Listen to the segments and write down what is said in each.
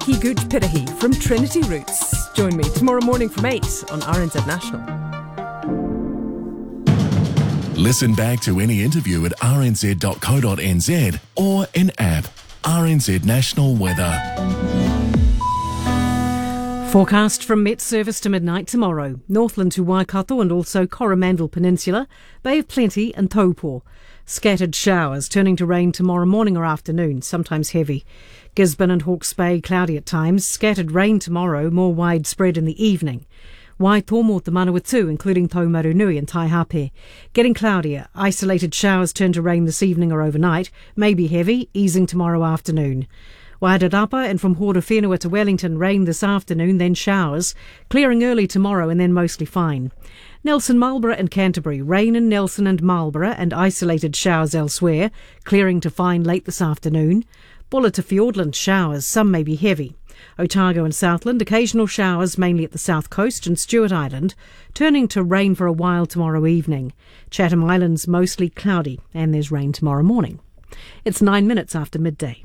Ki Gut Pirahi from Trinity Roots. Join me tomorrow morning from 8 on RNZ National. Listen back to any interview at rnz.co.nz or in app RNZ National Weather. Forecast from Met Service to midnight tomorrow. Northland to Waikato and also Coromandel Peninsula, Bay of Plenty and Taupo. Scattered showers turning to rain tomorrow morning or afternoon, sometimes heavy. Gisborne and Hawke's Bay cloudy at times. Scattered rain tomorrow, more widespread in the evening. Waitomo to Manawatu, including Taumarunui and Taihape. Getting cloudier. Isolated showers turn to rain this evening or overnight. May be heavy, easing tomorrow afternoon. Wairarapa and from Horowhenua to Wellington, rain this afternoon, then showers. Clearing early tomorrow and then mostly fine. Nelson, Marlborough and Canterbury, rain in Nelson and Marlborough and isolated showers elsewhere. Clearing to fine late this afternoon. Bulla to Fiordland, showers, some may be heavy. Otago and Southland, occasional showers mainly at the south coast and Stewart Island, turning to rain for a while tomorrow evening. Chatham Islands mostly cloudy and there's rain tomorrow morning. It's 9 minutes after midday.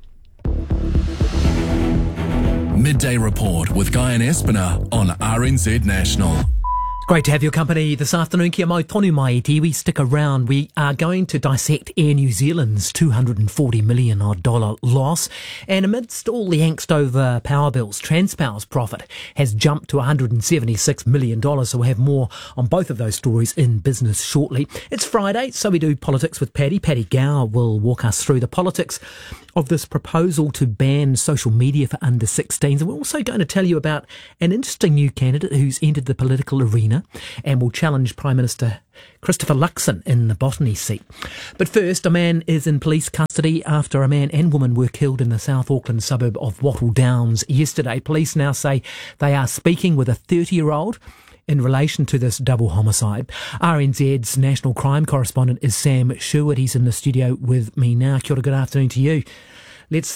Midday Report with Guy and Espiner on RNZ National. Great to have your company this afternoon. Kia mau tonu mai iti. We stick around. We are going to dissect Air New Zealand's $240 million loss. And amidst all the angst over power bills, Transpower's profit has jumped to $176 million. So we'll have more on both of those stories in business shortly. It's Friday, so we do politics with Paddy. Paddy Gower will walk us through the politics of this proposal to ban social media for under 16s. And we're also going to tell you about an interesting new candidate who's entered the political arena and will challenge Prime Minister Christopher Luxon in the Botany seat. But first, a man is in police custody after a man and woman were killed in the South Auckland suburb of Wattle Downs yesterday. Police now say they are speaking with a 30-year-old in relation to this double homicide. RNZ's national crime correspondent is Sam Sherwood. He's in the studio with me now. Kia ora, good afternoon to you. Let's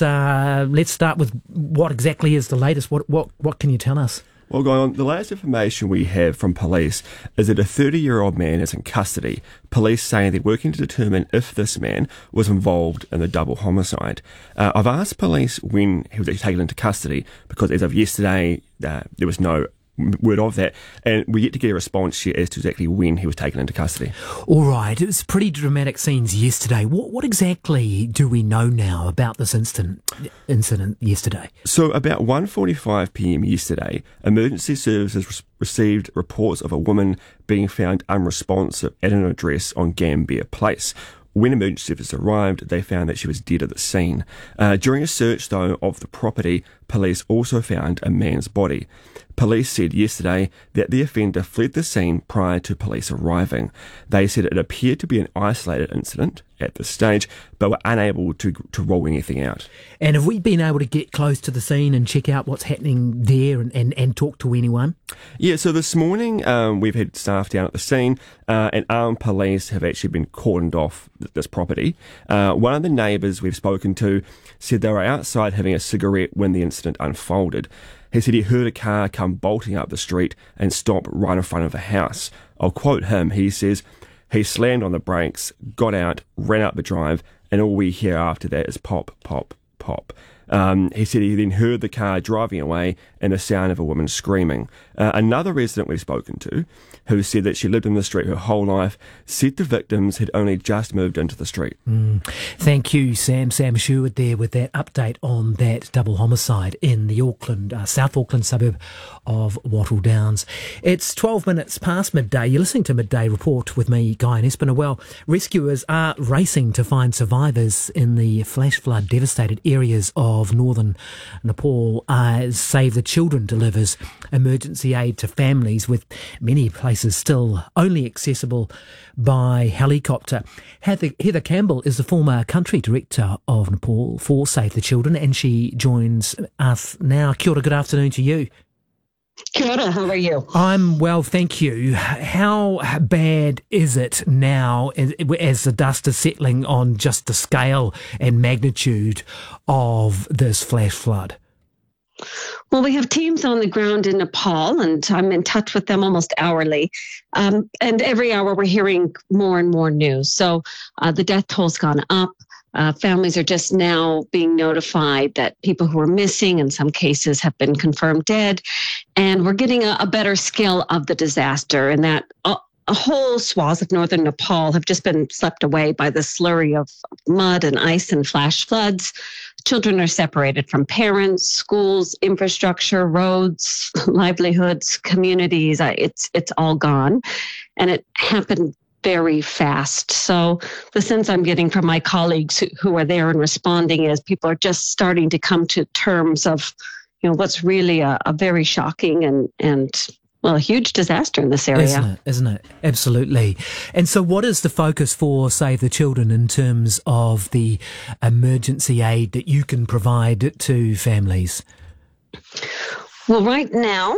start with what exactly is the latest. What can you tell us? Well, going on, the latest information we have from police is that a 30-year-old man is in custody. Police saying they're working to determine if this man was involved in the double homicide. I've asked police when he was actually taken into custody because as of yesterday, there was no word of that, and we yet to get a response yet as to exactly when he was taken into custody. All right, it was pretty dramatic scenes yesterday. What exactly do we know now about this incident yesterday? So about 1:45 p.m. yesterday, emergency services received reports of a woman being found unresponsive at an address on Gambier Place. When emergency services arrived, they found that she was dead at the scene. During a search, though, of the property, police also found a man's body. Police said yesterday that the offender fled the scene prior to police arriving. They said it appeared to be an isolated incident at this stage, but were unable to rule anything out. And have we been able to get close to the scene and check out what's happening there and talk to anyone? Yeah, so this morning we've had staff down at the scene and armed police have actually been cordoned off this property. One of the neighbours we've spoken to said they were outside having a cigarette when the incident unfolded. He said he heard a car come bolting up the street and stop right in front of a house. I'll quote him. He says, he slammed on the brakes, got out, ran up the drive, and all we hear after that is pop, pop, pop. He said he then heard the car driving away and the sound of a woman screaming. Another resident we've spoken to, who said that she lived in the street her whole life, said the victims had only just moved into the street. Thank you, Sam. Sam Sherwood there with that update on that double homicide in the South Auckland suburb of Wattle Downs. It's 12 minutes past midday. You're listening to Midday Report with me, Guy and Espiner. Well, rescuers are racing to find survivors in the flash flood devastated areas of northern Nepal. Save the Children delivers emergency aid to families, with many places still only accessible by helicopter. Heather Campbell is the former country director of Nepal for Save the Children, and she joins us now. Kia ora, good afternoon to you. Kia ora, how are you? I'm well, thank you. How bad is it now as the dust is settling on just the scale and magnitude of this flash flood? Well, we have teams on the ground in Nepal, and I'm in touch with them almost hourly. And every hour we're hearing more and more news. So the death toll's gone up. Families are just now being notified that people who are missing, in some cases, have been confirmed dead. And we're getting a better scale of the disaster, and that a whole swath of northern Nepal have just been swept away by the slurry of mud and ice and flash floods. Children are separated from parents, schools, infrastructure, roads, livelihoods, communities. It's all gone. And it happened very fast. So the sense I'm getting from my colleagues who are there and responding is people are just starting to come to terms of, what's really a very shocking and a huge disaster in this area. Isn't it? Absolutely. And so what is the focus for Save the Children in terms of the emergency aid that you can provide to families? Well, right now,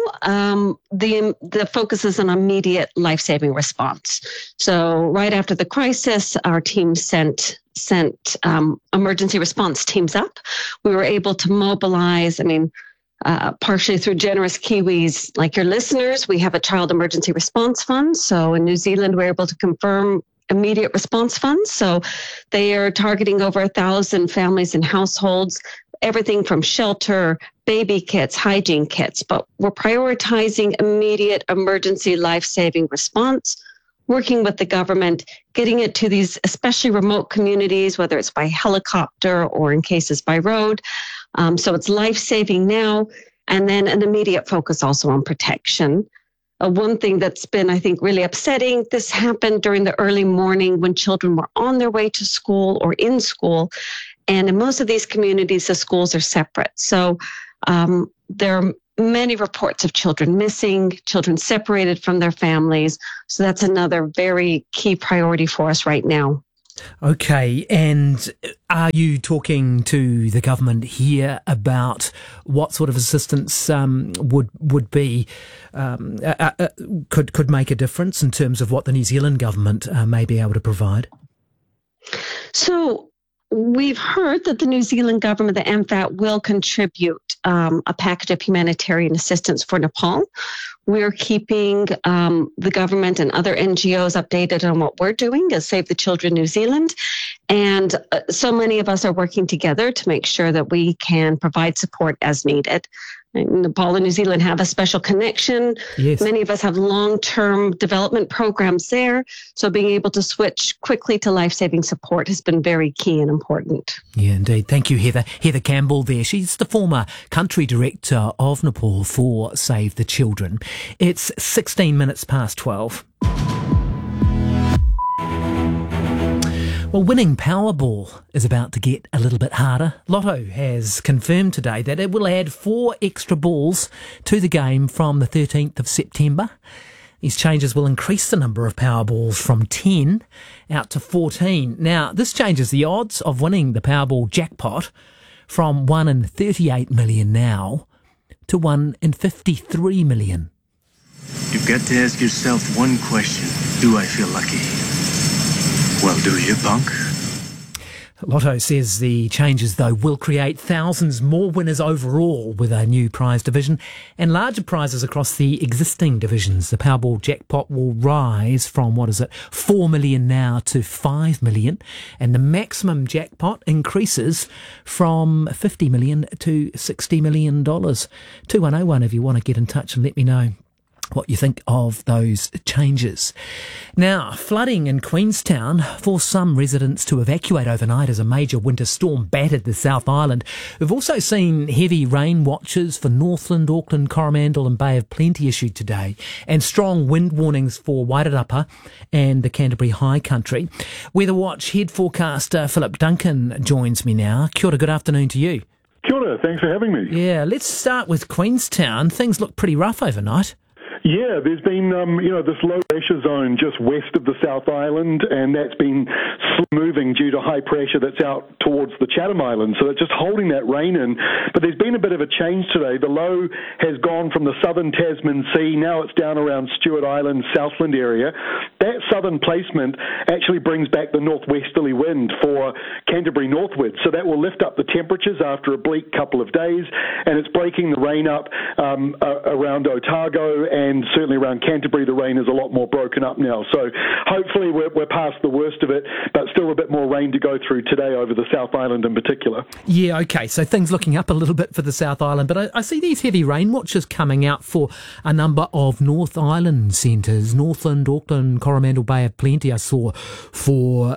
the focus is on immediate life-saving response. So right after the crisis, our team sent emergency response teams up. We were able to mobilize, partially through generous Kiwis like your listeners. We have a child emergency response fund. So in New Zealand, we're able to confirm immediate response funds. So they are targeting over 1,000 families and households, everything from shelter, baby kits, hygiene kits. But we're prioritizing immediate emergency life-saving response, working with the government, getting it to these especially remote communities, whether it's by helicopter or in cases by road. So it's life-saving now, and then an immediate focus also on protection. One thing that's been, I think, really upsetting, this happened during the early morning when children were on their way to school or in school. And in most of these communities, the schools are separate. So there are many reports of children missing, children separated from their families. So that's another very key priority for us right now. Okay, and are you talking to the government here about what sort of assistance would be could make a difference in terms of what the New Zealand government may be able to provide? So we've heard that the New Zealand government, the MFAT, will contribute a package of humanitarian assistance for Nepal. We're keeping the government and other NGOs updated on what we're doing as Save the Children New Zealand. And so many of us are working together to make sure that we can provide support as needed. Nepal and New Zealand have a special connection. Yes. Many of us have long-term development programs there. So being able to switch quickly to life-saving support has been very key and important. Yeah, indeed. Thank you, Heather. Heather Campbell there. She's the former country director of Nepal for Save the Children. It's 16 minutes past 12. Well, winning Powerball is about to get a little bit harder. Lotto has confirmed today that it will add 4 extra balls to the game from the 13th of September. These changes will increase the number of Powerballs from 10 out to 14. Now, this changes the odds of winning the Powerball jackpot from 1 in 38 million now to 1 in 53 million. You've got to ask yourself one question. Do I feel lucky? Well, do you, punk? Lotto says the changes, though, will create thousands more winners overall with a new prize division and larger prizes across the existing divisions. The Powerball jackpot will rise from, 4 million now to 5 million, and the maximum jackpot increases from 50 million to $60 million. 2101 if you want to get in touch and let me know what you think of those changes. Now, flooding in Queenstown forced some residents to evacuate overnight as a major winter storm battered the South Island. We've also seen heavy rain watches for Northland, Auckland, Coromandel and Bay of Plenty issued today, and strong wind warnings for Wairarapa and the Canterbury High Country. Weather Watch head forecaster Philip Duncan joins me now. Kia ora, good afternoon to you. Kia ora, thanks for having me. Yeah, let's start with Queenstown. Things look pretty rough overnight. Yeah, there's been, this low pressure zone just west of the South Island, and that's been moving due to high pressure that's out towards the Chatham Islands. So it's just holding that rain in. But there's been a bit of a change today. The low has gone from the southern Tasman Sea. Now it's down around Stewart Island, Southland area. That southern placement actually brings back the northwesterly wind for Canterbury northwards. So that will lift up the temperatures after a bleak couple of days, and it's breaking the rain up around Otago and certainly around Canterbury, the rain is a lot more broken up now. So hopefully we're past the worst of it, but still a bit more rain to go through today over the South Island in particular. Yeah, okay, so things looking up a little bit for the South Island, but I see these heavy rain watches coming out for a number of North Island centres, Northland, Auckland, Coromandel Bay of Plenty I saw for,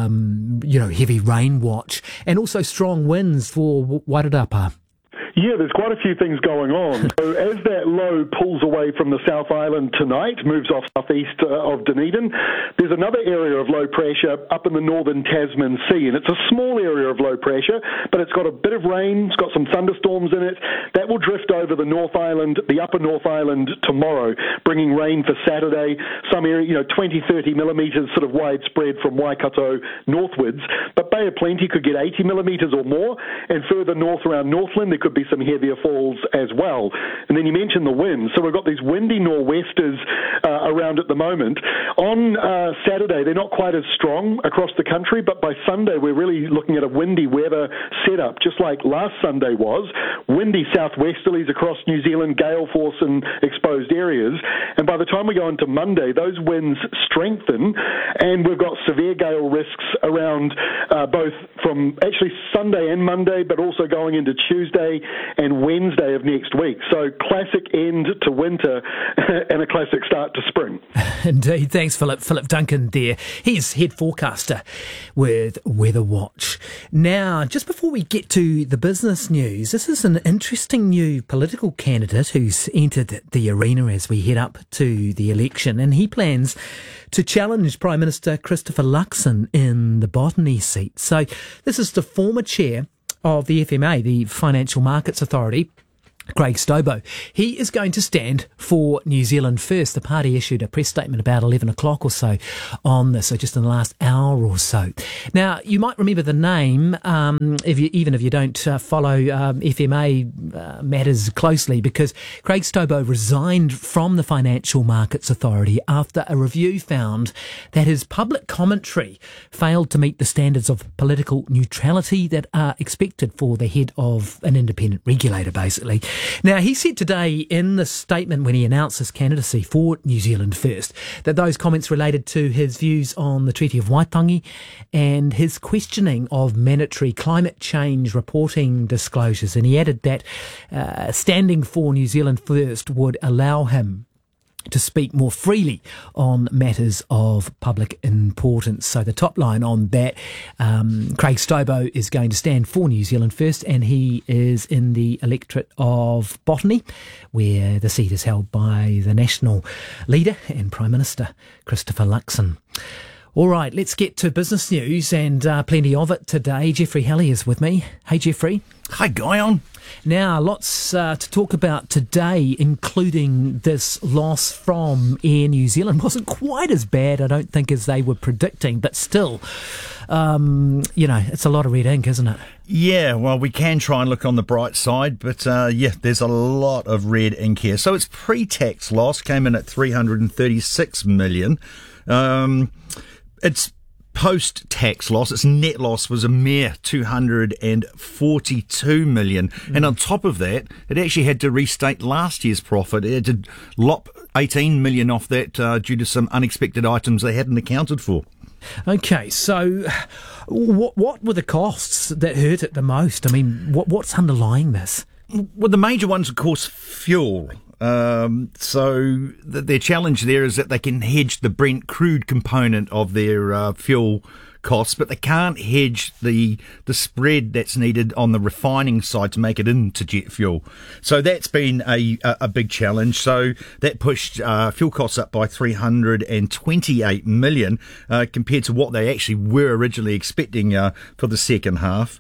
heavy rain watch, and also strong winds for Wairarapa. Yeah, there's quite a few things going on. So as that low pulls away from the South Island tonight, moves off southeast of Dunedin, there's another area of low pressure up in the northern Tasman Sea, and it's a small area of low pressure, but it's got a bit of rain, it's got some thunderstorms in it. That will drift over the North Island, the upper North Island tomorrow, bringing rain for Saturday, some area, 20, 30 millimetres sort of widespread from Waikato northwards, but Bay of Plenty could get 80 millimetres or more, and further north around Northland there could be some heavier falls as well. And then you mentioned the winds. So we've got these windy nor'westers around at the moment. On Saturday, they're not quite as strong across the country, but by Sunday, we're really looking at a windy weather setup, just like last Sunday was. Windy southwesterlies across New Zealand, gale force in exposed areas. And by the time we go into Monday, those winds strengthen, and we've got severe gale risks around both from actually Sunday and Monday, but also going into Tuesday and Wednesday of next week. So classic end to winter and a classic start to spring. Indeed. Thanks, Philip. Philip Duncan there. He's head forecaster with Weather Watch. Now, just before we get to the business news, this is an interesting new political candidate who's entered the arena as we head up to the election, and he plans to challenge Prime Minister Christopher Luxon in the Botany seat. So this is the former chair of the FMA, the Financial Markets Authority, Craig Stobo. He is going to stand for New Zealand First. The party issued a press statement about 11 o'clock or so on this, so just in the last hour or so. Now, you might remember the name, even if you don't follow FMA matters closely, because Craig Stobo resigned from the Financial Markets Authority after a review found that his public commentary failed to meet the standards of political neutrality that are expected for the head of an independent regulator, basically. Now, he said today in the statement when he announced his candidacy for New Zealand First that those comments related to his views on the Treaty of Waitangi and his questioning of mandatory climate change reporting disclosures. And he added that standing for New Zealand First would allow him to speak more freely on matters of public importance. So the top line on that, Craig Stobo is going to stand for New Zealand First, and he is in the electorate of Botany, where the seat is held by the national leader and Prime Minister Christopher Luxon. All right, let's get to business news, and plenty of it today. Jeffrey Halley is with me. Hey, Jeffrey. Hi, Guyon. Now, lots to talk about today, including this loss from Air New Zealand. Wasn't quite as bad, I don't think, as they were predicting, but still, it's a lot of red ink, isn't it? Yeah, well, we can try and look on the bright side, but there's a lot of red ink here. So its pre-tax loss came in at $336 million. Its post-tax loss, its net loss was a mere $242 million. And on top of that, it actually had to restate last year's profit. It had to lop $18 million off that due to some unexpected items they hadn't accounted for. Okay, so what were the costs that hurt it the most? I mean, what's underlying this? Well, the major ones, of course, fuel. So their challenge there is that they can hedge the Brent crude component of their fuel costs, but they can't hedge the spread that's needed on the refining side to make it into jet fuel. So that's been a big challenge. So that pushed fuel costs up by $328 million compared to what they actually were originally expecting for the second half.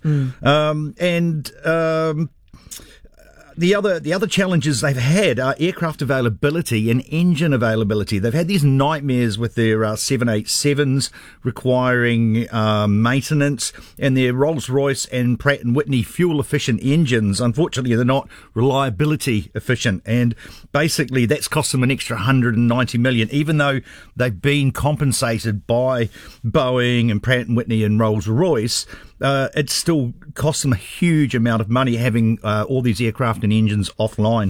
The other challenges they've had are aircraft availability and engine availability. They've had these nightmares with their 787s requiring maintenance, and their Rolls-Royce and Pratt & Whitney fuel-efficient engines. Unfortunately, they're not reliability efficient, and basically that's cost them an extra $190 million, even though they've been compensated by Boeing and Pratt & Whitney and Rolls-Royce. It still costs them a huge amount of money having all these aircraft and engines offline.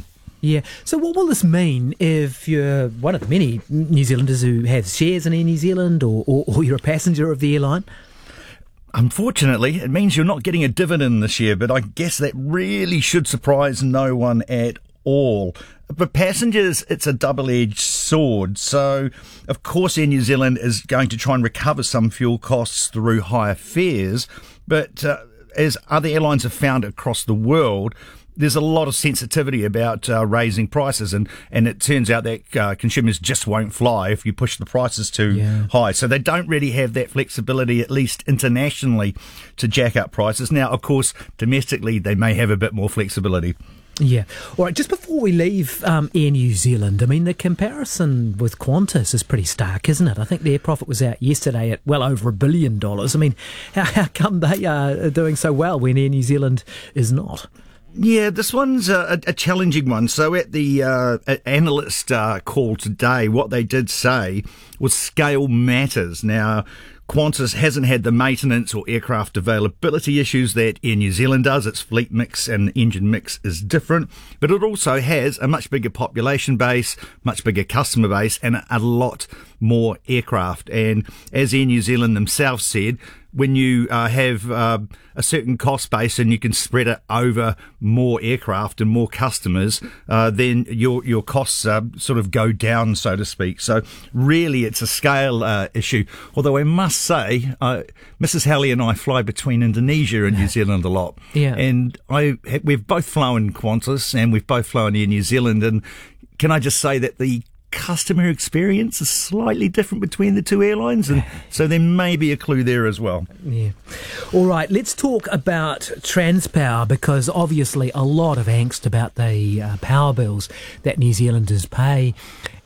Yeah. So what will this mean if you're one of the many New Zealanders who have shares in Air New Zealand or you're a passenger of the airline? Unfortunately, it means you're not getting a dividend this year, but I guess that really should surprise no one at all. But passengers, it's a double-edged sword. So, of course, Air New Zealand is going to try and recover some fuel costs through higher fares, but as other airlines have found across the world, there's a lot of sensitivity about raising prices, and it turns out that consumers just won't fly if you push the prices too high. So they don't really have that flexibility, at least internationally, to jack up prices. Now, of course, domestically, they may have a bit more flexibility. Yeah. All right, just before we leave Air New Zealand, I mean, the comparison with Qantas is pretty stark, isn't it? I think their profit was out yesterday at well over $1 billion. I mean, how come they are doing so well when Air New Zealand is not? Yeah, this one's a challenging one. So at the analyst call today, what they did say was scale matters. Now, Qantas hasn't had the maintenance or aircraft availability issues that Air New Zealand does. Its fleet mix and engine mix is different, but it also has a much bigger population base, much bigger customer base, and a lot more aircraft. And as Air New Zealand themselves said, when you have a certain cost base and you can spread it over more aircraft and more customers, then your costs sort of go down, so to speak. So really it's a scale issue. Although I must say, Mrs. Halley and I fly between Indonesia and New Zealand a lot. Yeah. And we've both flown Qantas and we've both flown Air New Zealand. And can I just say that the customer experience is slightly different between the two airlines, and so there may be a clue there as well. Yeah. All right, let's talk about Transpower, because obviously a lot of angst about the power bills that New Zealanders pay.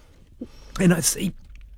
And I see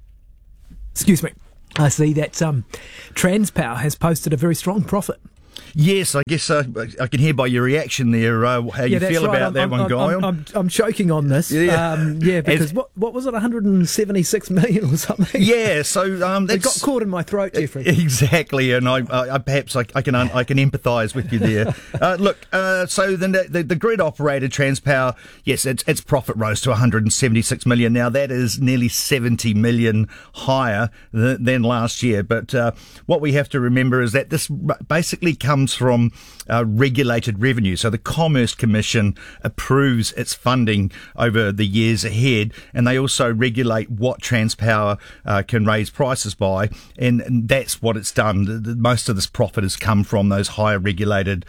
that Transpower has posted a very strong profit. Yes, I guess I can hear by your reaction there how you feel right. about that one, Guy. I'm choking on this. Because what was it, 176 million or something? Yeah, so it got caught in my throat, Jeffrey. Exactly, and I perhaps I can empathise with you there. So the grid operator Transpower, yes, its profit rose to 176 million. Now that is nearly 70 million higher than last year. But what we have to remember is that this basically comes from regulated revenue. So the Commerce Commission approves its funding over the years ahead, and they also regulate what Transpower can raise prices by, and that's what it's done. Most of this profit has come from those higher regulated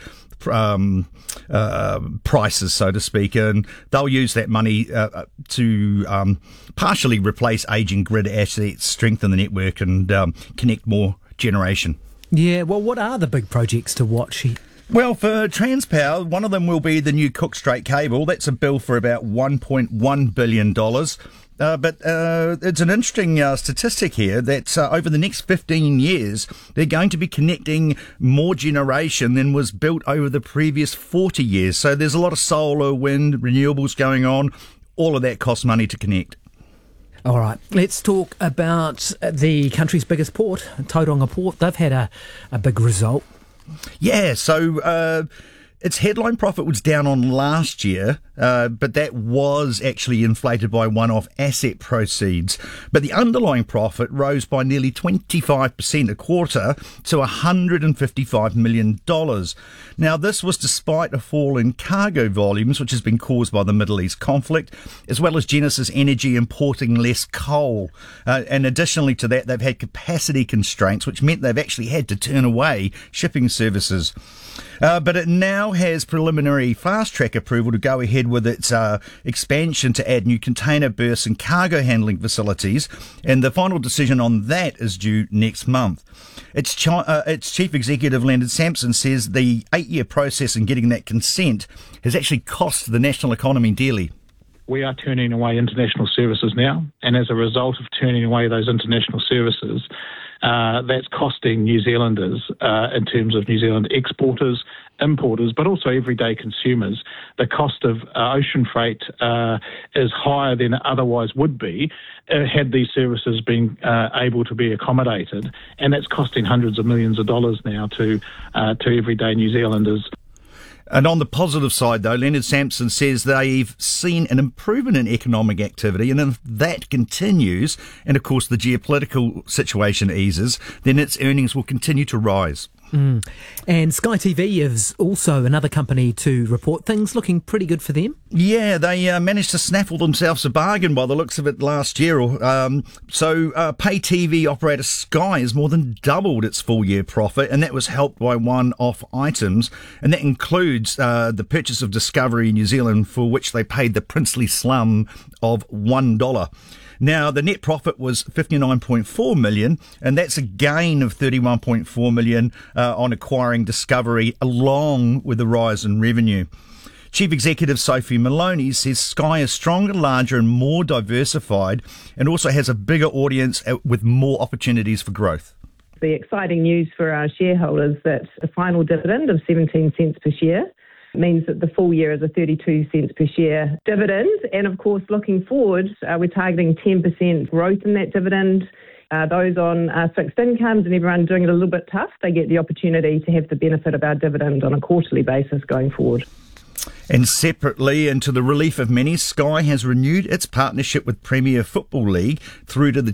prices, so to speak, and they'll use that money to partially replace aging grid assets, strengthen the network, and connect more generation. Yeah, well, what are the big projects to watch? Well, for Transpower, one of them will be the new Cook Strait cable. That's a bill for about $1.1 billion. But it's an interesting statistic here that over the next 15 years, they're going to be connecting more generation than was built over the previous 40 years. So there's a lot of solar, wind, renewables going on. All of that costs money to connect. All right, let's talk about the country's biggest port, Tauranga Port. They've had a big result. Yeah, so its headline profit was down on last year, but that was actually inflated by one-off asset proceeds. But the underlying profit rose by nearly 25% a quarter to $155 million. Now, this was despite a fall in cargo volumes, which has been caused by the Middle East conflict, as well as Genesis Energy importing less coal. And additionally to that, they've had capacity constraints, which meant they've actually had to turn away shipping services. But it now has preliminary fast-track approval to go ahead with its expansion to add new container berths and cargo handling facilities, and the final decision on that is due next month. Its chief executive, Leonard Sampson, says the 8-year process in getting that consent has actually cost the national economy dearly. We are turning away international services now, and as a result of turning away those international services, that's costing New Zealanders in terms of New Zealand exporters, importers, but also everyday consumers. The cost of ocean freight is higher than it otherwise would be had these services been able to be accommodated, and that's costing hundreds of millions of dollars now to everyday New Zealanders. And on the positive side, though, Leonard Sampson says they've seen an improvement in economic activity, and if that continues, and of course the geopolitical situation eases, then its earnings will continue to rise. And Sky TV is also another company to report things looking pretty good for them. Yeah, they managed to snaffle themselves a bargain by the looks of it last year. So pay TV operator Sky has more than doubled its full-year profit, and that was helped by one-off items, and that includes the purchase of Discovery New Zealand, for which they paid the princely sum of $1. Now, the net profit was $59.4 million, and that's a gain of $31.4 million on acquiring Discovery, along with the rise in revenue. Chief Executive Sophie Maloney says Sky is stronger, larger and more diversified, and also has a bigger audience with more opportunities for growth. The exciting news for our shareholders that the final dividend of 17 cents per share means that the full year is a 32 cents per share dividend. And of course, looking forward, we're targeting 10% growth in that dividend. Those on fixed incomes and everyone doing it a little bit tough, they get the opportunity to have the benefit of our dividend on a quarterly basis going forward. And separately, and to the relief of many, Sky has renewed its partnership with Premier Football League through to the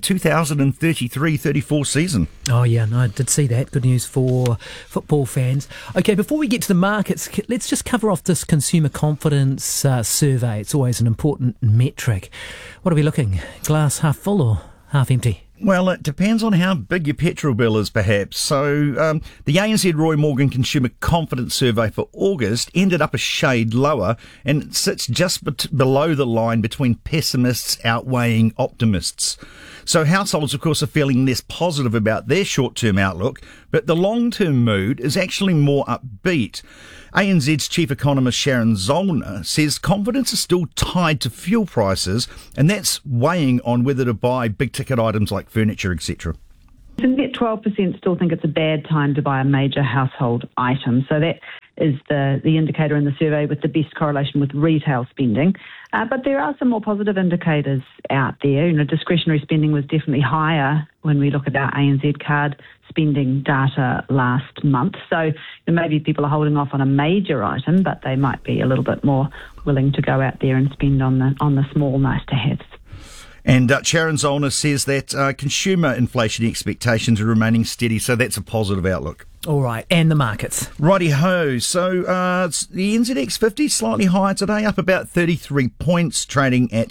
2033-34 season. Oh, yeah, no, I did see that. Good news for football fans. OK, before we get to the markets, let's just cover off this consumer confidence survey. It's always an important metric. What are we looking? Glass half full or half empty? Well, it depends on how big your petrol bill is, perhaps. So the ANZ Roy Morgan Consumer Confidence Survey for August ended up a shade lower and sits just below the line between pessimists outweighing optimists. So households, of course, are feeling less positive about their short-term outlook, but the long-term mood is actually more upbeat. ANZ's chief economist Sharon Zollner says confidence is still tied to fuel prices, and that's weighing on whether to buy big-ticket items like furniture, etc. And yet 12% still think it's a bad time to buy a major household item. So that is the indicator in the survey with the best correlation with retail spending. But there are some more positive indicators out there. Discretionary spending was definitely higher when we look at our ANZ card spending data last month. So maybe people are holding off on a major item, but they might be a little bit more willing to go out there and spend on the small nice-to-haves. And Sharon Zollner says that consumer inflation expectations are remaining steady, so that's a positive outlook. All right, and the markets. Righty-ho. So the NZX 50 slightly higher today, up about 33 points, trading at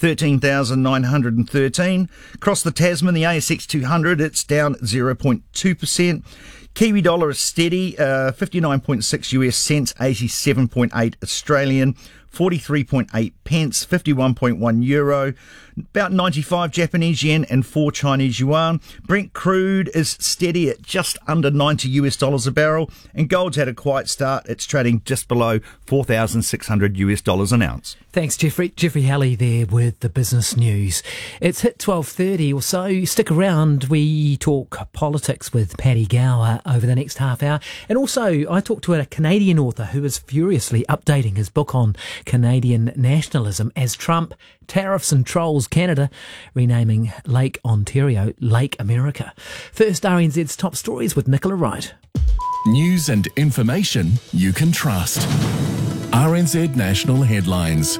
13,913. Across the Tasman, the ASX 200, it's down 0.2%. Kiwi dollar is steady, 59.6 US cents, 87.8 Australian, 43.8 pence, 51.1 euro, about 95 Japanese yen and 4 Chinese yuan. Brent crude is steady at just under $90 US a barrel, and gold's had a quiet start. It's trading just below $4,600 US an ounce. Thanks, Jeffrey. Jeffrey Halley there with the business news. It's hit 12:30 or so. Stick around. We talk politics with Paddy Gower over the next half hour. And also, I talked to a Canadian author who is furiously updating his book on Canadian nationalism as Trump, tariffs and trolls Canada, renaming Lake Ontario Lake America. First, RNZ's top stories with Nicola Wright. News and information you can trust. RNZ National Headlines.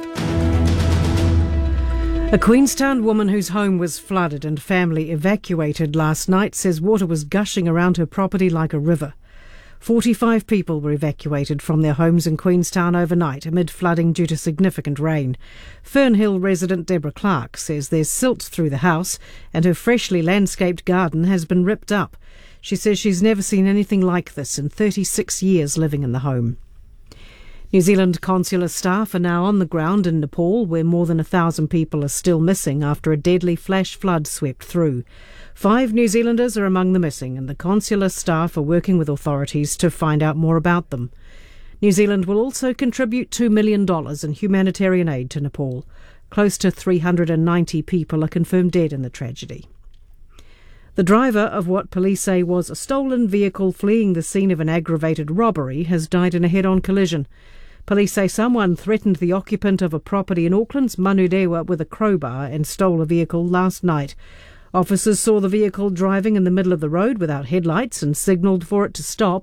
A Queenstown woman whose home was flooded and family evacuated last night says water was gushing around her property like a river. 45 people were evacuated from their homes in Queenstown overnight amid flooding due to significant rain. Fernhill resident Deborah Clark says there's silt through the house and her freshly landscaped garden has been ripped up. She says she's never seen anything like this in 36 years living in the home. New Zealand consular staff are now on the ground in Nepal, where more than 1,000 people are still missing after a deadly flash flood swept through. 5 New Zealanders are among the missing, and the consular staff are working with authorities to find out more about them. New Zealand will also contribute $2 million in humanitarian aid to Nepal. Close to 390 people are confirmed dead in the tragedy. The driver of what police say was a stolen vehicle fleeing the scene of an aggravated robbery has died in a head-on collision. Police say someone threatened the occupant of a property in Auckland's Manurewa with a crowbar and stole a vehicle last night. Officers saw the vehicle driving in the middle of the road without headlights and signalled for it to stop,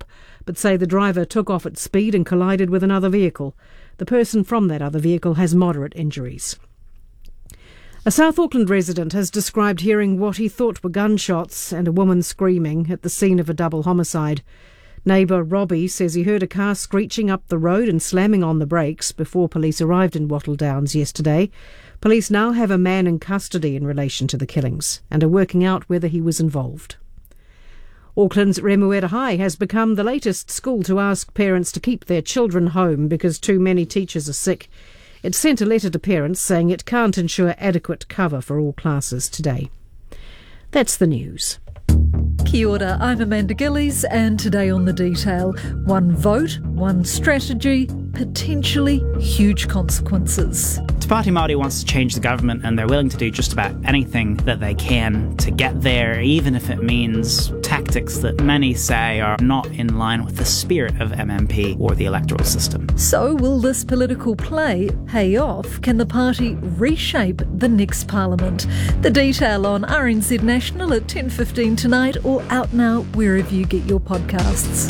but say the driver took off at speed and collided with another vehicle. The person from that other vehicle has moderate injuries. A South Auckland resident has described hearing what he thought were gunshots and a woman screaming at the scene of a double homicide. Neighbour Robbie says he heard a car screeching up the road and slamming on the brakes before police arrived in Wattle Downs yesterday. Police now have a man in custody in relation to the killings and are working out whether he was involved. Auckland's Remuera High has become the latest school to ask parents to keep their children home because too many teachers are sick. It sent a letter to parents saying it can't ensure adequate cover for all classes today. That's the news. Kia ora, I'm Amanda Gillies, and today on The Detail, one vote, one strategy, potentially huge consequences. Te Pāti Māori wants to change the government, and they're willing to do just about anything that they can to get there, even if it means tactics that many say are not in line with the spirit of MMP or the electoral system. So will this political play pay off? Can the party reshape the next parliament? The Detail on RNZ National at 10:15 tonight, or out now wherever you get your podcasts.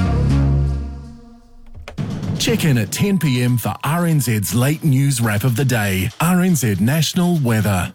Check in at 10 p.m. for RNZ's late news wrap of the day. RNZ National Weather.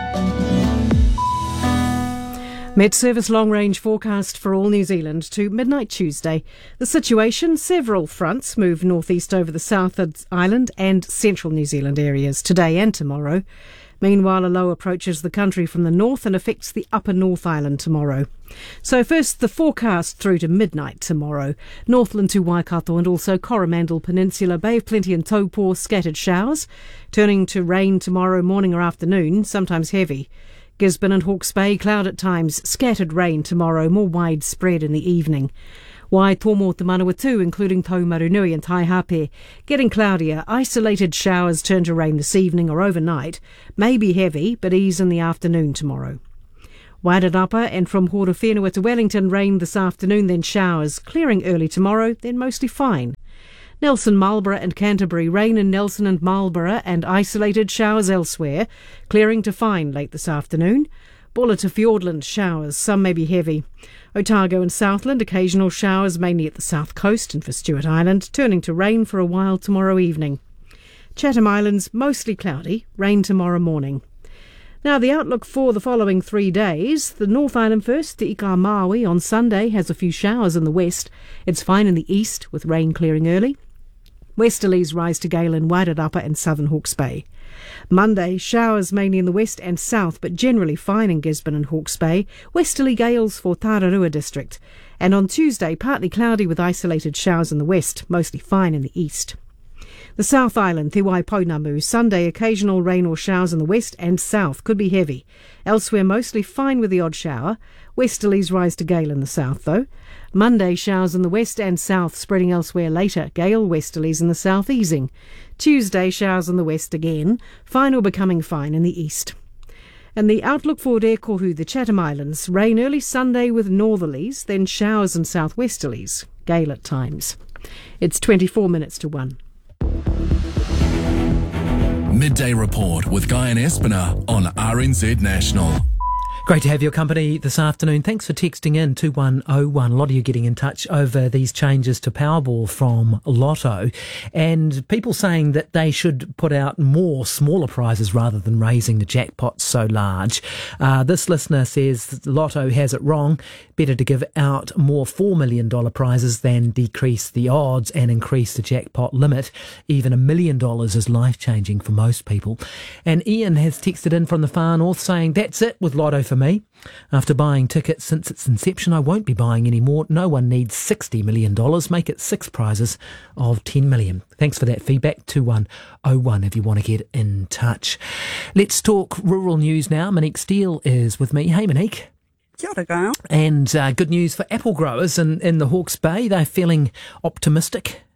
Met Service long-range forecast for all New Zealand to midnight Tuesday. The situation, several fronts move northeast over the South Island and central New Zealand areas today and tomorrow. Meanwhile, a low approaches the country from the north and affects the upper North Island tomorrow. So first, the forecast through to midnight tomorrow. Northland to Waikato and also Coromandel Peninsula, Bay of Plenty and Taupo, scattered showers, turning to rain tomorrow morning or afternoon, sometimes heavy. Gisborne and Hawke's Bay, cloud at times, scattered rain tomorrow, more widespread in the evening. Waitomo to Manawatu, including Taumarunui and Taihape, getting cloudier. Isolated showers turn to rain this evening or overnight. May be heavy, but ease in the afternoon tomorrow. Wairarapa and from Horowhenua to Wellington, rain this afternoon, then showers. Clearing early tomorrow, then mostly fine. Nelson, Marlborough and Canterbury, rain in Nelson and Marlborough and isolated showers elsewhere. Clearing to fine late this afternoon. Bulla to Fiordland, showers, some may be heavy. Otago and Southland, occasional showers mainly at the south coast and for Stewart Island, turning to rain for a while tomorrow evening. Chatham Islands, mostly cloudy, rain tomorrow morning. Now the outlook for the following 3 days. The North Island first, Te Ika Maui on Sunday has a few showers in the west. It's fine in the east with rain clearing early. Westerlies rise to gale in Wairarapa and southern Hawke's Bay. Monday, showers mainly in the west and south, but generally fine in Gisborne and Hawke's Bay. Westerly gales for Tararua district. And on Tuesday, partly cloudy with isolated showers in the west, mostly fine in the east. The South Island, Te Waipounamu, Sunday, occasional rain or showers in the west and south, could be heavy. Elsewhere, mostly fine with the odd shower. Westerlies rise to gale in the south, though. Monday, showers in the west and south, spreading elsewhere later. Gale westerlies in the south, easing. Tuesday, showers in the west again. Fine or becoming fine in the east. And the outlook for Rekohu, the Chatham Islands. Rain early Sunday with northerlies, then showers and southwesterlies. Gale at times. It's 24 minutes to 1. Midday Report with Guy and Espiner on RNZ National. Great to have your company this afternoon. Thanks for texting in 2101. A lot of you getting in touch over these changes to Powerball from Lotto, and people saying that they should put out more smaller prizes rather than raising the jackpot so large. This listener says Lotto has it wrong. Better to give out more $4 million prizes than decrease the odds and increase the jackpot limit. Even $1 million is life-changing for most people. And Ian has texted in from the far north saying, that's it with Lotto for me. After buying tickets since its inception, I won't be buying any more. No one needs $60 million. Make it 6 prizes of $10 million. Thanks for that feedback. 2101 if you want to get in touch. Let's talk rural news now. Monique Steele is with me. Hey, Monique. Kia ora, Gail. And good news for apple growers in the Hawke's Bay. They're feeling optimistic.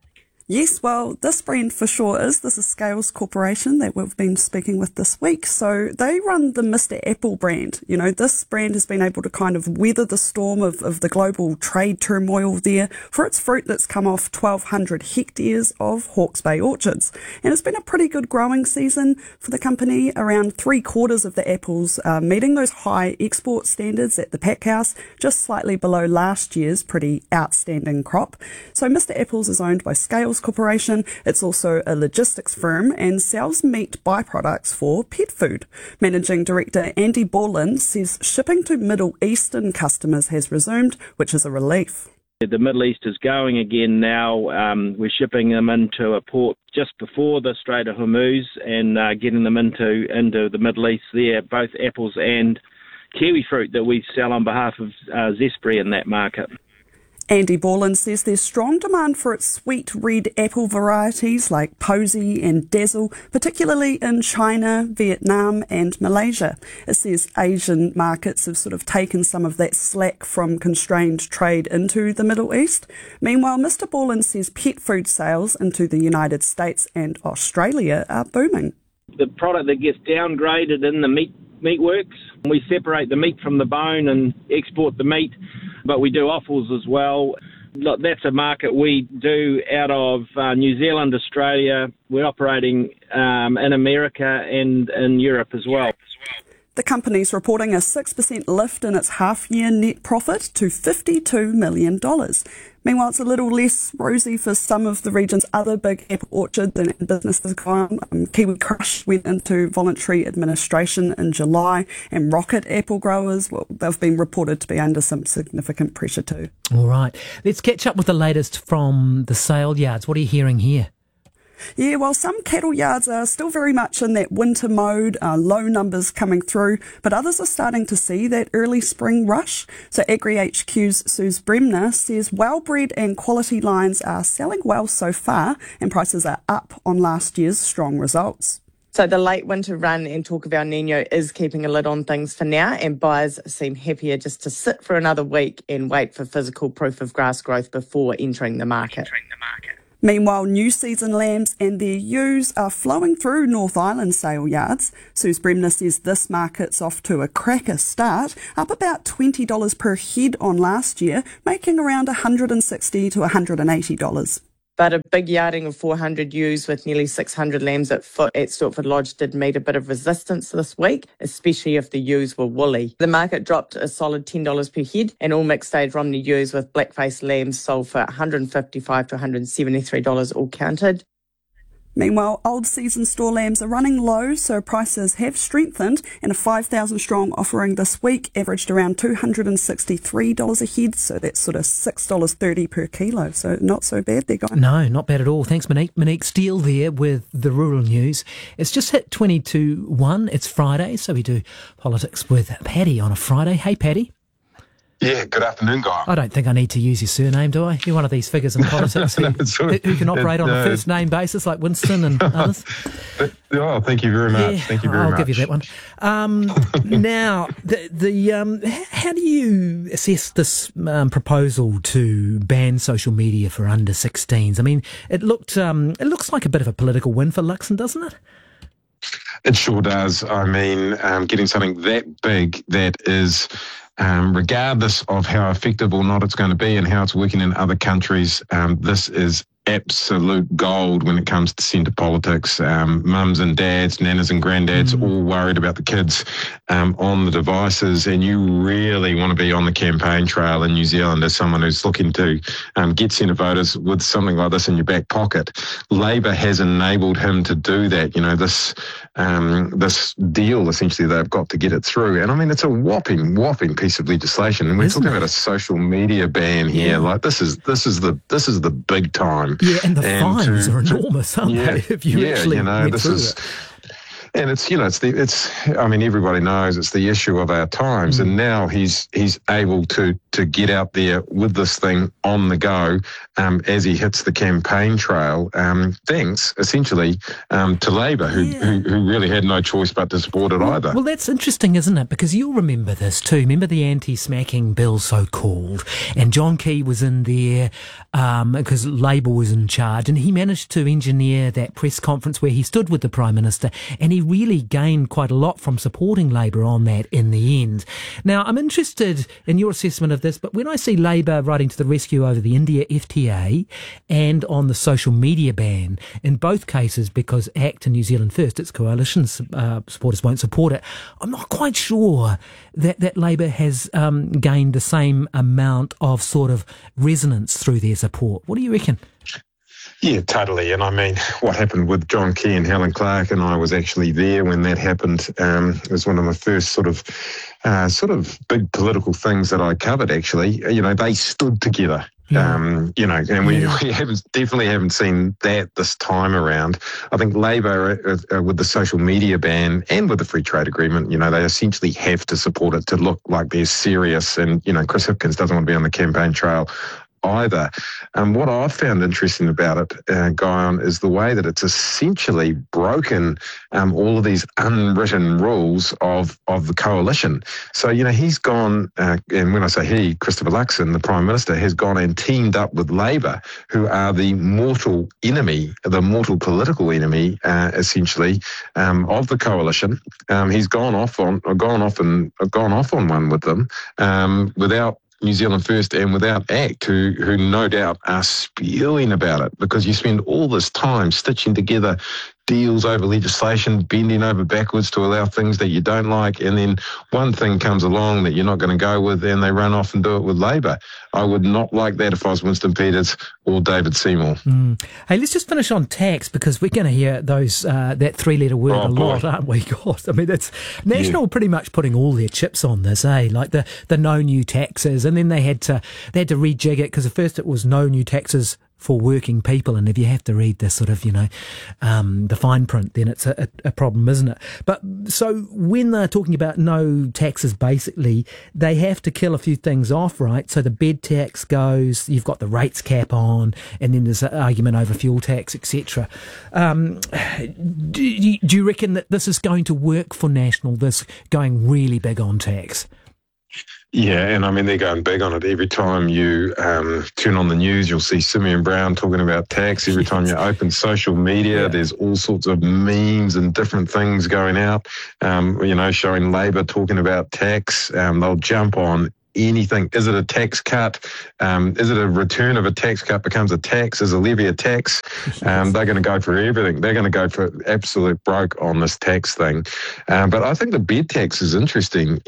Yes, well, this brand for sure is. This is Scales Corporation that we've been speaking with this week. So they run the Mr. Apple brand. You know, this brand has been able to kind of weather the storm of the global trade turmoil there for its fruit that's come off 1,200 hectares of Hawke's Bay orchards. And it's been a pretty good growing season for the company. Around 3/4 of the apples are meeting those high export standards at the pack house, just slightly below last year's pretty outstanding crop. So Mr. Apples is owned by Scales Corporation. It's also a logistics firm and sells meat byproducts for pet food. Managing Director Andy Borland says shipping to Middle Eastern customers has resumed, which is a relief. The Middle East is going again now. We're shipping them into a port just before the Strait of Hormuz and getting them into the Middle East there, both apples and kiwi fruit that we sell on behalf of Zespri in that market. Andy Borland says there's strong demand for its sweet red apple varieties like Posy and Dazzle, particularly in China, Vietnam and Malaysia. It says Asian markets have sort of taken some of that slack from constrained trade into the Middle East. Meanwhile, Mr. Borland says pet food sales into the United States and Australia are booming. The product that gets downgraded in the meat works, we separate the meat from the bone and export the meat, but we do offals as well. Look, that's a market we do out of New Zealand, Australia. We're operating in America and in Europe as well. The company's reporting a 6% lift in its half-year net profit to $52 million. Meanwhile, it's a little less rosy for some of the region's other big apple orchards and businesses gone. Kiwi Crush went into voluntary administration in July, and Rocket apple growers, well, they've been reported to be under some significant pressure too. All right. Let's catch up with the latest from the sale yards. What are you hearing here? Yeah, well, some cattle yards are still very much in that winter mode, low numbers coming through, but others are starting to see that early spring rush. So Agri HQ's Suze Bremner says well-bred and quality lines are selling well so far, and prices are up on last year's strong results. So the late winter run and talk of El Nino is keeping a lid on things for now, and buyers seem happier just to sit for another week and wait for physical proof of grass growth before entering the market. Meanwhile, new season lambs and their ewes are flowing through North Island sale yards. Suze Bremner says this market's off to a cracker start, up about $20 per head on last year, making around $160 to $180. But a big yarding of 400 ewes with nearly 600 lambs at foot at Stortford Lodge did meet a bit of resistance this week, especially if the ewes were woolly. The market dropped a solid $10 per head, and all mixed stage Romney ewes with black-faced lambs sold for $155 to $173 all counted. Meanwhile, old season store lambs are running low, so prices have strengthened, and a 5,000 strong offering this week averaged around $263 a head, so that's sort of $6.30 per kilo, so not so bad there, guys. No, not bad at all. Thanks, Monique. Monique Steele there with the rural news. It's just hit 22:01. It's Friday, so we do politics with Paddy on a Friday. Hey, Paddy. Yeah, good afternoon, Guy. I don't think I need to use your surname, do I? You're one of these figures in politics who can operate on a first name basis like Winston and others. Oh, thank you very much. Yeah, thank you very much. I'll give you that one. Now, how do you assess this proposal to ban social media for under 16s? I mean, it looks like a bit of a political win for Luxon, doesn't it? It sure does. I mean, getting something that big that is... regardless of how effective or not it's going to be and how it's working in other countries, this is absolute gold when it comes to centre politics. Mums and dads, nanas and granddads, all worried about the kids on the devices, and you really want to be on the campaign trail in New Zealand as someone who's looking to get centre voters with something like this in your back pocket. Labor has enabled him to do that. You know, this deal essentially they've got to get it through, and I mean it's a whopping piece of legislation, and we're talking about a social media ban here. Like this is the big time. Yeah, and the fines are enormous, aren't they? If you actually get through it. And everybody knows it's the issue of our times, and now he's able to get out there with this thing on the go as he hits the campaign trail, thanks essentially to Labor, who really had no choice but to support it either. Well, that's interesting, isn't it? Because you'll remember this too. Remember the anti-smacking bill, so-called, and John Key was in there because Labor was in charge, and he managed to engineer that press conference where he stood with the Prime Minister, and he really gained quite a lot from supporting Labor on that in the end. Now, I'm interested in your assessment of this, but when I see Labor riding to the rescue over the India FTA and on the social media ban, in both cases because ACT and New Zealand First, its coalition supporters won't support it, I'm not quite sure that Labor has gained the same amount of sort of resonance through their support. What do you reckon? Yeah, totally. And I mean, what happened with John Key and Helen Clark, and I was actually there when that happened. It was one of my first sort of big political things that I covered, actually. They stood together. And we definitely haven't seen that this time around. I think Labor, with the social media ban and with the free trade agreement, they essentially have to support it to look like they're serious. And, Chris Hipkins doesn't want to be on the campaign trail either. What I've found interesting about it, Guyon, is the way that it's essentially broken all of these unwritten rules of the coalition. So, he's gone, and when I say he, Christopher Luxon, the Prime Minister, has gone and teamed up with Labor, who are the mortal political enemy, essentially, of the coalition. He's gone off on one with them, without New Zealand First and without ACT, who no doubt are spewing about it, because you spend all this time stitching together deals over legislation, bending over backwards to allow things that you don't like, and then one thing comes along that you're not going to go with, and they run off and do it with Labor. I would not like that if I was Winston Peters or David Seymour. Hey, let's just finish on tax, because we're going to hear those that three-letter word a lot, aren't we? God, I mean, that's National pretty much putting all their chips on this, like the no new taxes, and then they had to rejig it, because at first it was no new taxes for working people, and if you have to read this sort of, the fine print, then it's a problem, isn't it? But so when they're talking about no taxes, basically, they have to kill a few things off, right? So the bed tax goes, you've got the rates cap on, and then there's an argument over fuel tax, etc. Do you reckon that this is going to work for National, this going really big on tax? Yeah, and I mean, they're going big on it. Every time you turn on the news, you'll see Simeon Brown talking about tax. Every time you open social media, there's all sorts of memes and different things going out, showing Labor talking about tax. They'll jump on anything. Is it a tax cut? Is it a return of a tax cut becomes a tax? Is a levy a tax? They're going to go for everything. They're going to go for absolute broke on this tax thing. But I think the bed tax is interesting.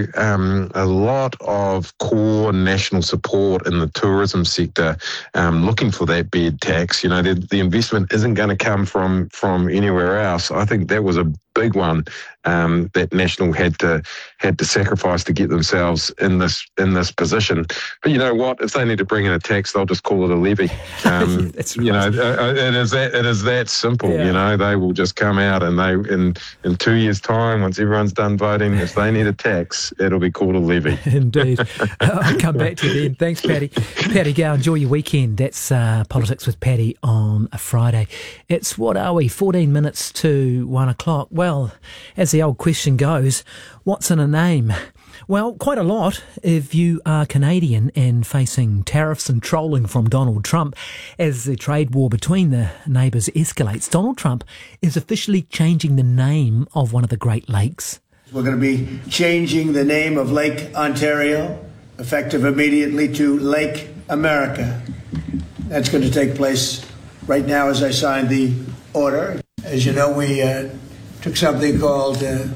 A lot of core national support in the tourism sector looking for that bed tax. The investment isn't going to come from anywhere else. I think that was a big one that National had to sacrifice to get themselves in this position. But you know what? If they need to bring in a tax, they'll just call it a levy. That's right. It is that simple. Yeah. They will just come out and they in 2 years' time, once everyone's done voting, if they need a tax, it'll be called a levy. Indeed. I'll come back to you then. Thanks, Paddy. Paddy Gow, enjoy your weekend. That's Politics with Paddy on a Friday. It's, what are we, 14 minutes to 1 o'clock. Well, as the old question goes, what's in a name? Well, quite a lot if you are Canadian and facing tariffs and trolling from Donald Trump as the trade war between the neighbours escalates. Donald Trump is officially changing the name of one of the Great Lakes. We're going to be changing the name of Lake Ontario, effective immediately, to Lake America. That's going to take place right now as I sign the order. As you know, we took something called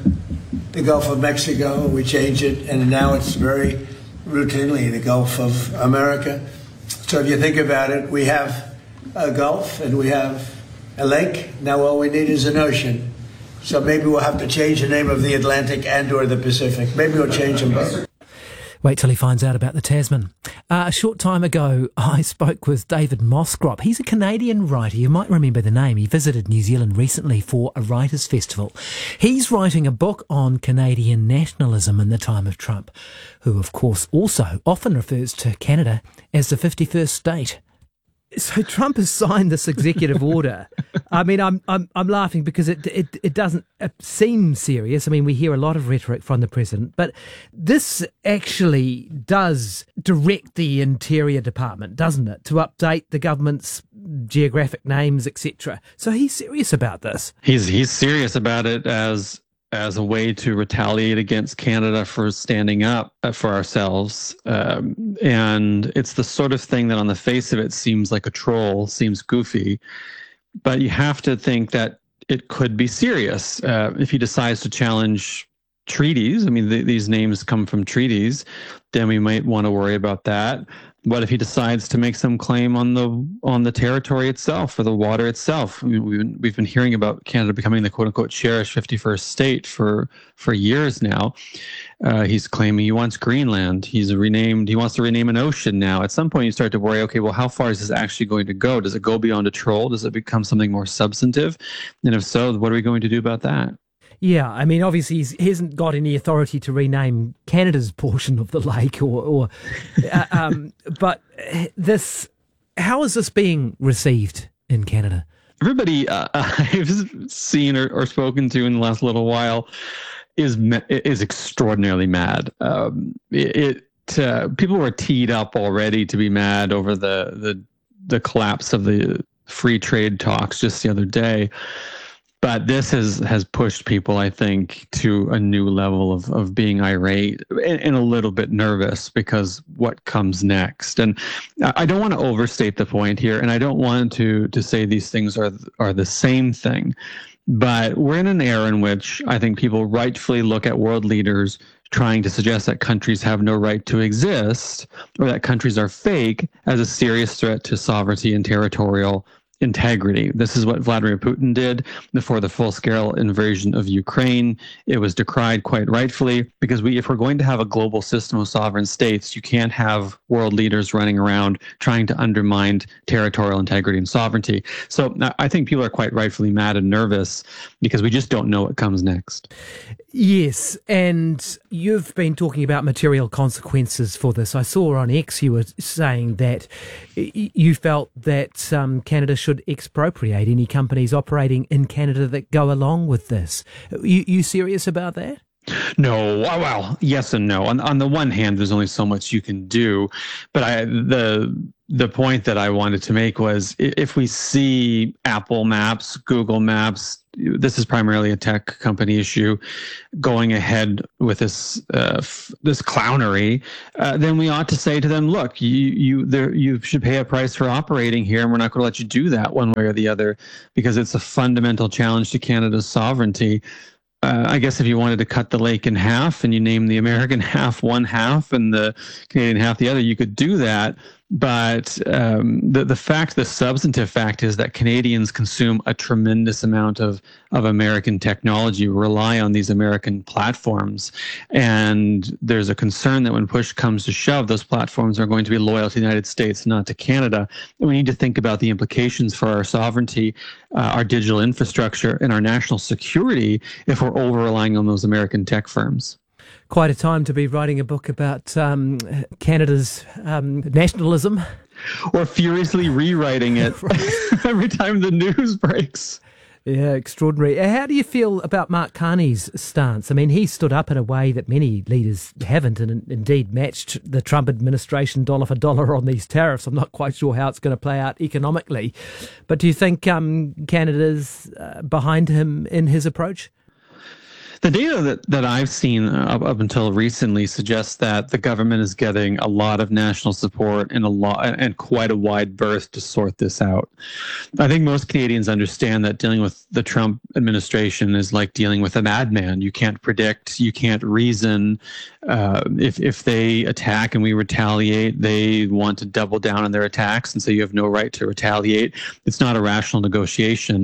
the Gulf of Mexico, we changed it, and now it's very routinely the Gulf of America. So if you think about it, we have a Gulf and we have a lake. Now all we need is an ocean. So maybe we'll have to change the name of the Atlantic and or the Pacific. Maybe we'll change them both. Wait till he finds out about the Tasman. A short time ago, I spoke with David Moskrop. He's a Canadian writer. You might remember the name. He visited New Zealand recently for a writers' festival. He's writing a book on Canadian nationalism in the time of Trump, who, of course, also often refers to Canada as the 51st state. So Trump has signed this executive order. I mean, I'm laughing because it doesn't seem serious. I mean, we hear a lot of rhetoric from the president, but this actually does direct the Interior Department, doesn't it, to update the government's geographic names, etc. So he's serious about this. He's serious about it as a way to retaliate against Canada for standing up for ourselves. And it's the sort of thing that on the face of it seems like a troll, seems goofy, but you have to think that it could be serious. If he decides to challenge treaties, I mean, these names come from treaties, then we might want to worry about that. What if he decides to make some claim on the territory itself or the water itself? I mean, we've been hearing about Canada becoming the quote unquote cherished 51st state for years now. He's claiming he wants Greenland. He wants to rename an ocean now. At some point you start to worry, okay, well, how far is this actually going to go? Does it go beyond a troll? Does it become something more substantive? And if so, what are we going to do about that? Yeah, I mean, obviously he hasn't got any authority to rename Canada's portion of the lake, but how is this being received in Canada? Everybody I've seen or spoken to in the last little while is extraordinarily mad. People were teed up already to be mad over the collapse of the free trade talks just the other day. But this has pushed people, I think, to a new level of being irate and a little bit nervous because what comes next. And I don't want to overstate the point here, and I don't want to say these things are the same thing. But we're in an era in which I think people rightfully look at world leaders trying to suggest that countries have no right to exist or that countries are fake as a serious threat to sovereignty and territorial integrity. This is what Vladimir Putin did before the full-scale invasion of Ukraine. It was decried quite rightfully because if we're going to have a global system of sovereign states, you can't have world leaders running around trying to undermine territorial integrity and sovereignty. So I think people are quite rightfully mad and nervous because we just don't know what comes next. Yes, and you've been talking about material consequences for this. I saw on X you were saying that you felt that Canada should expropriate any companies operating in Canada that go along with this. You serious about that? No, well, yes and no. On the one hand, there's only so much you can do, but the point that I wanted to make was if we see Apple Maps, Google Maps, this is primarily a tech company issue, going ahead with this clownery, then we ought to say to them, look, you should pay a price for operating here, and we're not going to let you do that one way or the other because it's a fundamental challenge to Canada's sovereignty. I guess if you wanted to cut the lake in half and you name the American half one half and the Canadian half the other, you could do that. But the substantive fact is that Canadians consume a tremendous amount of American technology, rely on these American platforms. And there's a concern that when push comes to shove, those platforms are going to be loyal to the United States, not to Canada. And we need to think about the implications for our sovereignty, our digital infrastructure, and our national security if we're over-relying on those American tech firms. Quite a time to be writing a book about Canada's nationalism. Or furiously rewriting it every time the news breaks. Yeah, extraordinary. How do you feel about Mark Carney's stance? I mean, he stood up in a way that many leaders haven't and indeed matched the Trump administration dollar for dollar on these tariffs. I'm not quite sure how it's going to play out economically. But do you think Canada's behind him in his approach? The data that I've seen up until recently suggests that the government is getting a lot of national support and quite a wide berth to sort this out. I think most Canadians understand that dealing with the Trump administration is like dealing with a madman. You can't predict, you can't reason. If they attack and we retaliate, they want to double down on their attacks and say you have no right to retaliate. It's not a rational negotiation.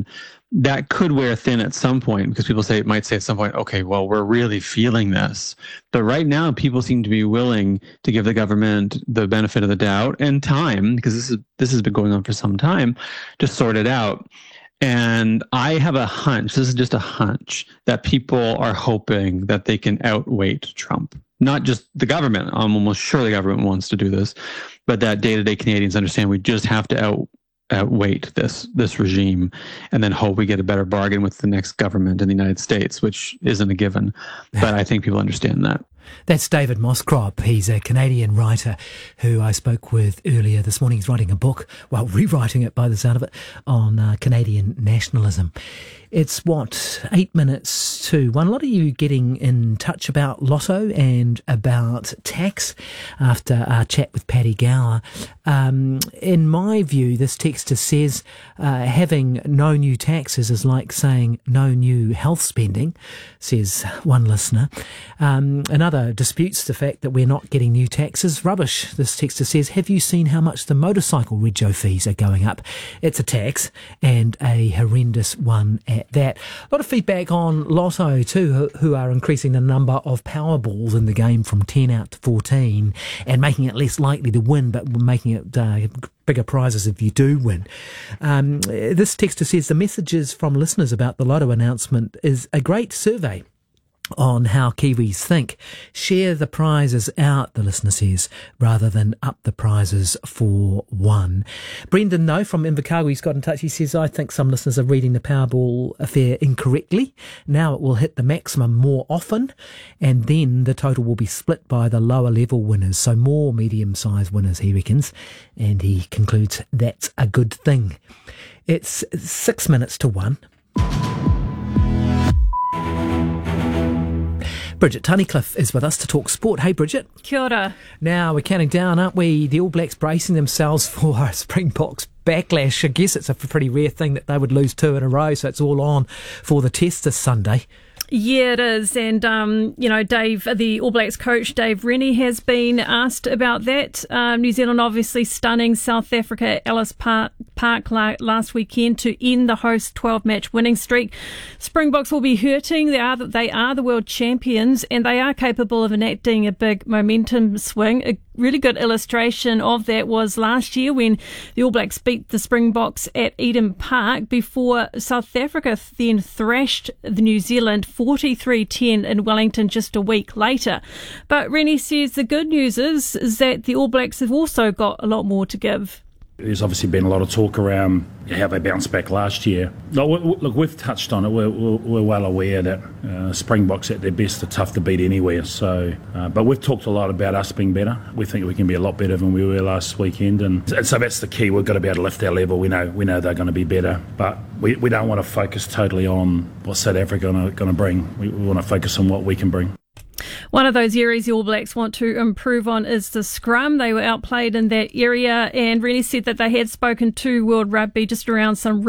that could wear thin at some point, because people might say at some point, okay, well, we're really feeling this. But right now, people seem to be willing to give the government the benefit of the doubt and time, because this has been going on for some time, to sort it out. And I have a hunch, this is just a hunch, that people are hoping that they can outweight Trump. Not just the government. I'm almost sure the government wants to do this, but that day-to-day Canadians understand we just have to outweight this regime, and then hope we get a better bargain with the next government in the United States, which isn't a given. But I think people understand that. That's David Moscrop. He's a Canadian writer who I spoke with earlier this morning. He's writing a book, well, rewriting it by the sound of it, on Canadian nationalism. It's 8 minutes to 1. A lot of you getting in touch about Lotto and about tax after our chat with Paddy Gower. In my view, this texter says having no new taxes is like saying no new health spending, says one listener. Another disputes the fact that we're not getting new taxes. Rubbish, this texter says. Have you seen how much the motorcycle rego fees are going up? It's a tax, and a horrendous one at that. A lot of feedback on Lotto too, who are increasing the number of Powerballs in the game from 10 out to 14 and making it less likely to win, but making it bigger prizes if you do win. This texter says the messages from listeners about the Lotto announcement is a great survey on how Kiwis think. Share the prizes out, the listener says, rather than up the prizes for one. Brendan, though, from Invercargill, he's got in touch. He says, I think some listeners are reading the Powerball affair incorrectly. Now it will hit the maximum more often, and then the total will be split by the lower level winners, so more medium-sized winners, he reckons, and he concludes that's a good thing. It's 6 minutes to 1. Bridget Tunnicliffe is with us to talk sport. Hey, Bridget. Kia ora. Now, we're counting down, aren't we? The All Blacks bracing themselves for a Springboks backlash. I guess it's a pretty rare thing that they would lose 2 in a row, so it's all on for the test this Sunday. Yeah, it is. And, Dave, the All Blacks coach, Dave Rennie, has been asked about that. New Zealand obviously stunning South Africa at Ellis Park last weekend to end the host 12-match winning streak. Springboks will be hurting. They are the world champions, and they are capable of enacting a big momentum swing. A really good illustration of that was last year when the All Blacks beat the Springboks at Eden Park before South Africa then thrashed the New Zealand 43-10 in Wellington just a week later. But Rennie says the good news is that the All Blacks have also got a lot more to give. There's obviously been a lot of talk around how they bounced back last year. Look, we've touched on it. We're well aware that Springboks at their best are tough to beat anywhere. So, but we've talked a lot about us being better. We think we can be a lot better than we were last weekend, and so that's the key. We've got to be able to lift our level. We know they're going to be better, but we don't want to focus totally on what South Africa are going to bring. We want to focus on what we can bring. One of those areas the All Blacks want to improve on is the scrum. They were outplayed in that area, and Rennie said that they had spoken to World Rugby just around some